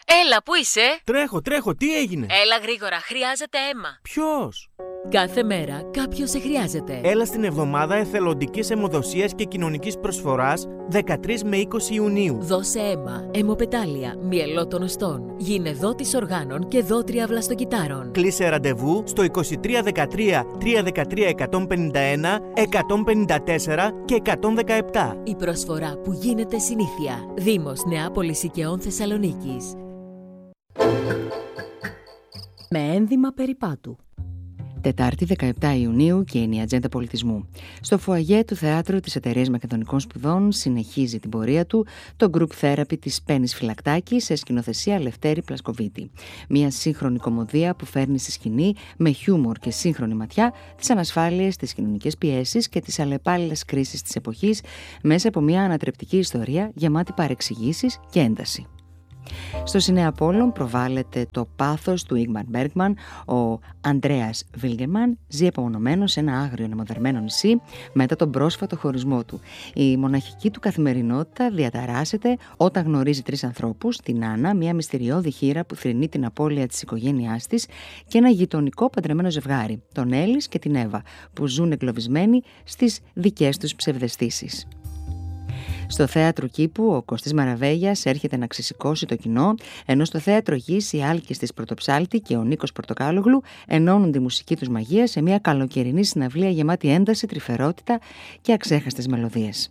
Έλα, πού είσαι? Τρέχω, τι έγινε? Έλα γρήγορα, χρειάζεται αίμα. Ποιος? Κάθε μέρα κάποιος σε χρειάζεται. Έλα στην εβδομάδα εθελοντικής αιμοδοσίας και κοινωνικής προσφοράς 13 με 20 Ιουνίου. Δώσε αίμα, αιμοπετάλια, μυελό των οστών, γίνε δότης οργάνων και δότρια βλαστοκυτάρων. Κλείσε ραντεβού στο 2313 313 151, 154 και 117. Η προσφορά που γίνεται συνήθεια. Δήμος Νεάπολης Οικαιών Θεσσαλονίκης. Με ένδυμα περιπάτου. Τετάρτη 17 Ιουνίου και είναι η ατζέντα πολιτισμού. Στο φουαγέ του Θεάτρου της Εταιρείας Μακεδονικών Σπουδών συνεχίζει την πορεία του το group therapy της Πέννης Φυλακτάκη σε σκηνοθεσία Λευτέρη Πλασκοβίτη. Μια σύγχρονη κωμωδία που φέρνει στη σκηνή με χιούμορ και σύγχρονη ματιά τις ανασφάλειες, τις κοινωνικές πιέσεις και τις αλλεπάλληλες κρίσεις της εποχής μέσα από μια ανατρεπτική ιστορία γεμάτη παρεξηγήσεις και ένταση. Στο Σινέα Απόλλων προβάλλεται το πάθος του Ίγμαρ Μπέργκμαν. Ο Ανδρέας Βίλγκερμαν ζει απομονωμένος σε ένα άγριο ανεμοδαρμένο νησί μετά τον πρόσφατο χωρισμό του. Η μοναχική του καθημερινότητα διαταράσσεται όταν γνωρίζει τρεις ανθρώπους, την Άννα, μια μυστηριώδη χήρα που θρηνεί την απώλεια της οικογένειάς της, και ένα γειτονικό παντρεμένο ζευγάρι, τον Έλλης και την Εύα, που ζουν εγκλωβισμένοι στις δικές τους ψευδαισθήσεις. Στο θέατρο Κήπου ο Κωστής Μαραβέγιας έρχεται να ξεσηκώσει το κοινό, ενώ στο θέατρο Γης οι Άλκης της Πρωτοψάλτη και ο Νίκος Πορτοκάλογλου ενώνουν τη μουσική τους μαγεία σε μια καλοκαιρινή συναυλία γεμάτη ένταση, τρυφερότητα και αξέχαστες μελωδίες.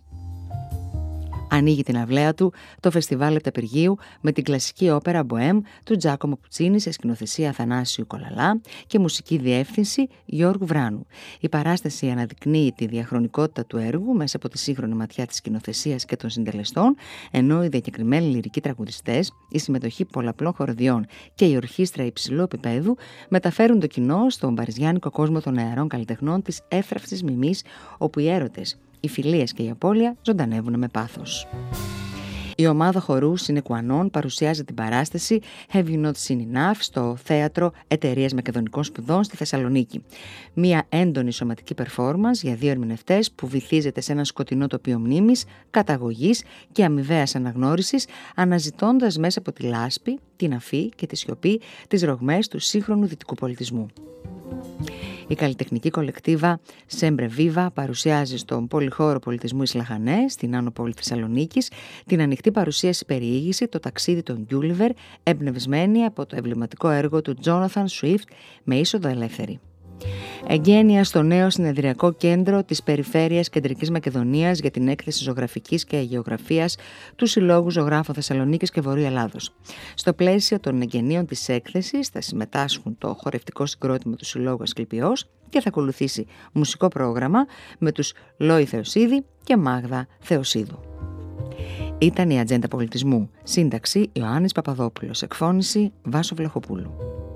Ανοίγει την αυλαία του το Φεστιβάλ Επταπηργίου με την κλασική όπερα Μποέμ του Τζάκομο Πουτσίνη σε σκηνοθεσία Αθανάσιου Κολαλά και μουσική διεύθυνση Γιώργου Βράνου. Η παράσταση αναδεικνύει τη διαχρονικότητα του έργου μέσα από τη σύγχρονη ματιά της σκηνοθεσίας και των συντελεστών, ενώ οι διακεκριμένοι λυρικοί τραγουδιστές, η συμμετοχή πολλαπλών χορδιών και η ορχήστρα υψηλού επίπεδου μεταφέρουν το κοινό στον παριζιάνικο κόσμο των νεαρών καλλιτεχνών της εύθραυστης μιμής, όπου οι έρωτες, οι φιλίες και η απώλεια ζωντανεύουν με πάθος. Η ομάδα χορού Συνεκουανών παρουσιάζει την παράσταση Have You Not Seen Enough στο Θέατρο Εταιρείας Μακεδονικών Σπουδών στη Θεσσαλονίκη. Μια έντονη σωματική performance για δύο ερμηνευτές που βυθίζεται σε ένα σκοτεινό τοπίο μνήμης, καταγωγής και αμοιβαίας αναγνώρισης, αναζητώντας μέσα από τη λάσπη, την αφή και τη σιωπή τις ρογμές του σύγχρονου δυτικού πολιτισμού. Η καλλιτεχνική κολεκτίβα Σέμπρε Βίβα παρουσιάζει στον Πολυχώρο Πολιτισμού Ισλαχανέ, στην Άνω Πόλη Θεσσαλονίκης, την ανοιχτή παρουσίαση περιήγηση «Το ταξίδι των Γκιούλιβερ», εμπνευσμένη από το εμβληματικό έργο του Τζόναθαν Σουίφτ με είσοδο ελεύθερη. Εγγένεια στο νέο συνεδριακό κέντρο της Περιφέρειας Κεντρικής Μακεδονίας για την έκθεση ζωγραφικής και γεωγραφίας του Συλλόγου Ζωγράφων Θεσσαλονίκης και Βορείου Ελλάδος. Στο πλαίσιο των εγγενείων της έκθεσης θα συμμετάσχουν το χορευτικό συγκρότημα του Συλλόγου Ασκληπιός και θα ακολουθήσει μουσικό πρόγραμμα με τους Λόι Θεοσίδη και Μάγδα Θεοσίδου. Ήταν η Ατζέντα Πολιτισμού. Σύνταξη Ιωάννης Παπαδόπουλος. Εκφώνηση Βάσο Βλαχοπούλου.